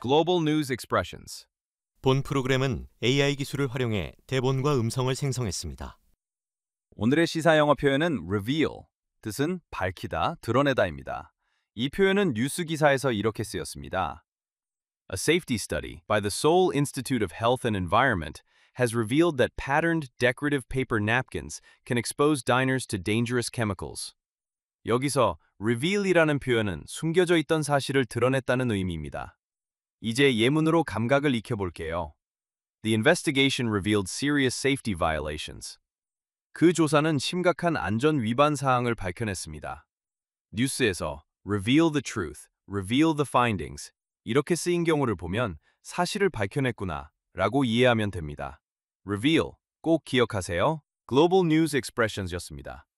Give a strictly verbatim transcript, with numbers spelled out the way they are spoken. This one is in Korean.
Global News Expressions. 본 프로그램은 에이아이 기술을 활용해 대본과 음성을 생성했습니다. 오늘의 시사 영어 표현은 reveal, 뜻은 밝히다, 드러내다입니다. 이 표현은 뉴스 기사에서 이렇게 쓰였습니다. A safety study by the Seoul Institute of Health and Environment has revealed that patterned decorative paper napkins can expose diners to dangerous chemicals. 여기서 reveal이라는 표현은 숨겨져 있던 사실을 드러냈다는 의미입니다. 이제 예문으로 감각을 익혀볼게요. The investigation revealed serious safety violations. 그 조사는 심각한 안전 위반 사항을 밝혀냈습니다. 뉴스에서 reveal the truth, reveal the findings 이렇게 쓰인 경우를 보면 사실을 밝혀냈구나 라고 이해하면 됩니다. reveal 꼭 기억하세요. Global News Expressions였습니다.